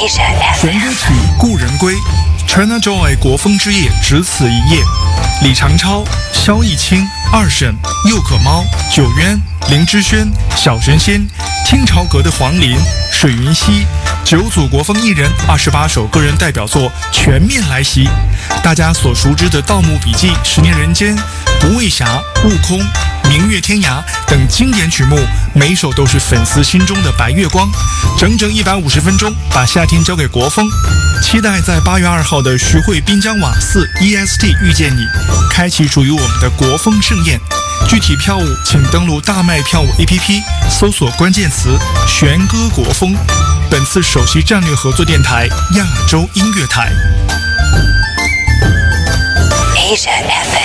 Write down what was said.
弦歌曲《故人归》，China Joy 国风之夜只此一夜。李长超、萧绎清、二审、佑可猫、九渊、林之轩、小神仙、听潮阁的黄龄、水云溪，9组国风艺人28首个人代表作全面来袭。大家所熟知的《盗墓笔记》、《十年人间》、《无畏侠》、《悟空》、《明月天涯》等经典曲目，每首都是粉丝心中的白月光。整整150分钟，把夏天交给国风。期待在8月2号的徐汇滨江瓦寺 EST 遇见你，开启属于我们的国风盛宴。具体票务请登录大麦票务 APP， 搜索关键词“弦歌国风”。本次首席战略合作电台亚洲音乐台。 Asia FM。